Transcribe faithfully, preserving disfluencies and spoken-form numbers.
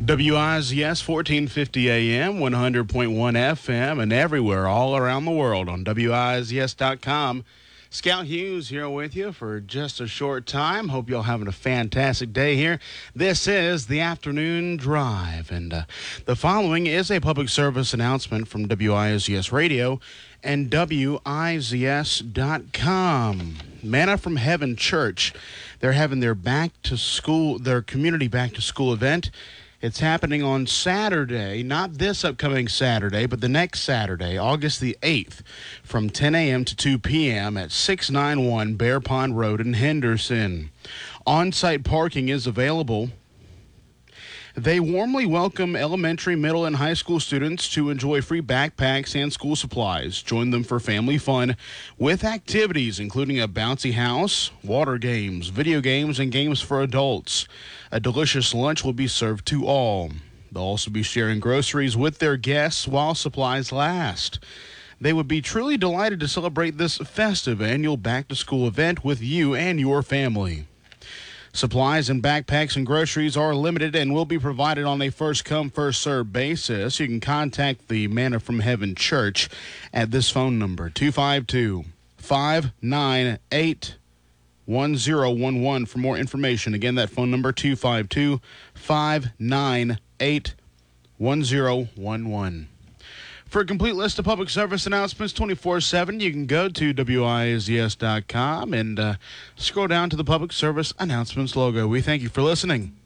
W I Z S fourteen fifty A M, one hundred point one F M, and everywhere all around the world on W I Z S dot com. Scout Hughes here with you for just a short time. Hope y'all having a fantastic day here. This is the Afternoon Drive, and uh, the following is a public service announcement from W I Z S Radio and W I Z S dot com. Manna from Heaven Church, they're having their back to school, their community back to school event. It's happening on Saturday, not this upcoming Saturday, but the next Saturday, August the eighth, from ten a.m. to two p.m. at six ninety-one Bear Pond Road in Henderson. On-site parking is available. They warmly welcome elementary, middle, and high school students to enjoy free backpacks and school supplies. Join them for family fun with activities including a bouncy house, water games, video games, and games for adults. A delicious lunch will be served to all. They'll also be sharing groceries with their guests while supplies last. They would be truly delighted to celebrate this festive annual back-to-school event with you and your family. Supplies and backpacks and groceries are limited and will be provided on a first-come, first-served basis. You can contact the Manna from Heaven Church at this phone number, two five two, five nine eight, one zero one one for more information. Again, that phone number, two five two, five nine eight, one zero one one. For a complete list of public service announcements twenty-four seven, you can go to W I Z S dot com and uh, scroll down to the public service announcements logo. We thank you for listening.